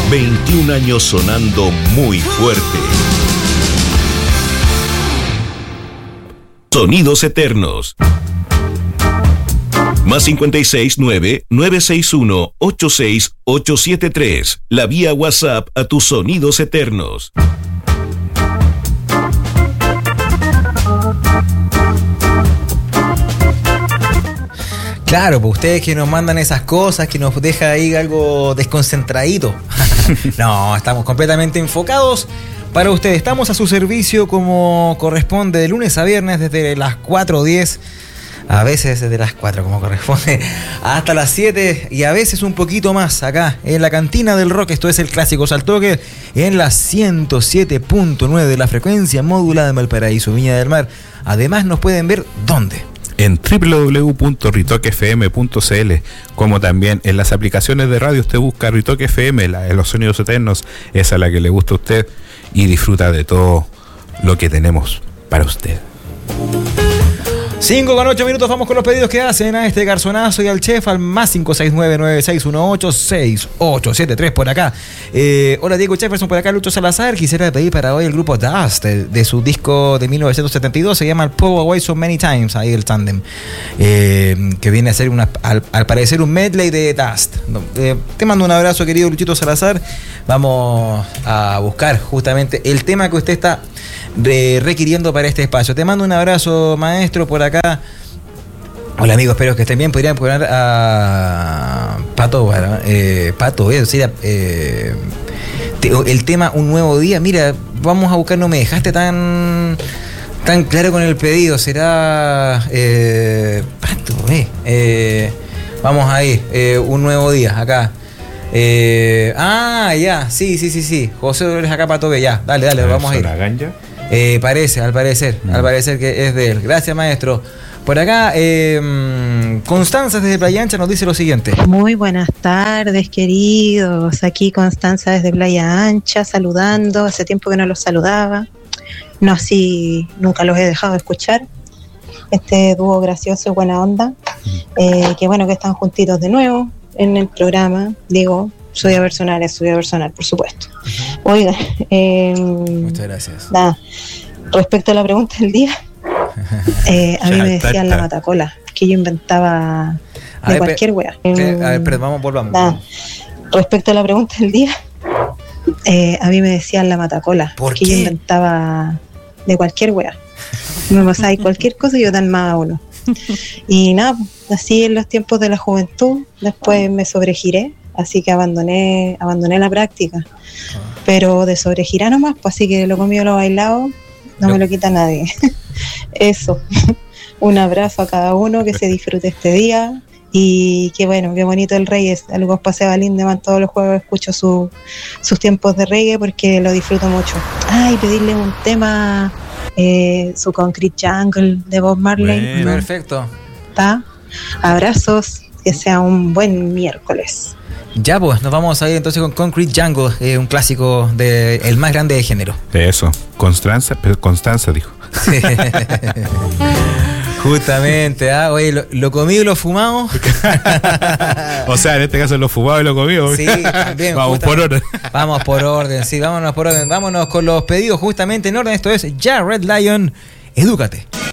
21 años sonando muy fuerte. Sonidos Eternos. Más 569-961-86873. La vía WhatsApp a tus Sonidos Eternos. Claro, pues ustedes que nos mandan esas cosas, que nos deja ahí algo desconcentradito. No, estamos completamente enfocados para ustedes. Estamos a su servicio como corresponde de lunes a viernes desde las 4:10, a veces desde las 4 como corresponde, hasta las 7 y a veces un poquito más acá en la Cantina del Rock. Esto es el Clásicos al Toque en la 107.9 de la frecuencia modulada en Valparaíso, Viña del Mar. Además nos pueden ver ¿dónde? En www.ritoquefm.cl, como también en las aplicaciones de radio. Usted busca Ritoque FM, la de los Sonidos Eternos, esa es la que le gusta a usted y disfruta de todo lo que tenemos para usted. 5:08, vamos con los pedidos que hacen a este garzonazo y al chef al más 569-9618-6873 por acá. Hola Diego Jefferson, por acá Lucho Salazar. Quisiera pedir para hoy el grupo Dust de su disco de 1972, se llama Pull Away So Many Times, ahí el tándem, que viene a ser al parecer un medley de Dust. Te mando un abrazo, querido Luchito Salazar. Vamos a buscar justamente el tema que usted está requiriendo para este espacio. Te mando un abrazo, maestro, por acá. Hola amigos, espero que estén bien. Podrían poner a Pato, decir, el tema Un Nuevo Día. Mira, vamos a buscar, no me dejaste tan claro con el pedido. Será Pato, vamos a ir, Un Nuevo Día, acá. Ya, sí. José Dolores acá, Pato B, ya, dale, vamos a ir. ¿Una ganja? Al parecer que es de él. Gracias, maestro. Por acá, Constanza desde Playa Ancha nos dice lo siguiente. Muy buenas tardes, queridos. Aquí Constanza desde Playa Ancha, saludando. Hace tiempo que no los saludaba. No así, nunca los he dejado de escuchar. Este dúo gracioso y buena onda. Qué bueno que están juntitos de nuevo en el programa. Digo, su vida personal, por supuesto. Oiga, muchas gracias. Respecto a la pregunta del día, a mí me decían la matacola, que yo inventaba de cualquier wea. Perdón, volvamos. Respecto a la pregunta del día, a mí me decían la matacola, porque yo inventaba de cualquier wea. Me pasaba cualquier cosa y yo tan más a uno. Y nada, así en los tiempos de la juventud, después me sobregiré, así que abandoné la práctica. Pero de sobregirar nomás, pues así que lo comido, lo bailado, no me lo quita nadie. Eso. Un abrazo a cada uno, que se disfrute este día. Y qué bueno, qué bonito el reggae. Algo paseo a Lindemann todos los jueves, escucho sus tiempos de reggae porque lo disfruto mucho. Y pedirle un tema, su Concrete Jungle de Bob Marley. Bueno, perfecto. Abrazos, que sea un buen miércoles. Ya pues, nos vamos a ir entonces con Concrete Jungle, un clásico el más grande de género. Eso, Constanza dijo. Sí. Justamente, oye, lo comido y lo fumado. O sea, en este caso lo fumado y lo comido. Sí, también. Vamos por orden. Vamos por orden, sí, vámonos por orden. Vámonos con los pedidos justamente en orden. Esto es Ya Red Lion, Edúcate.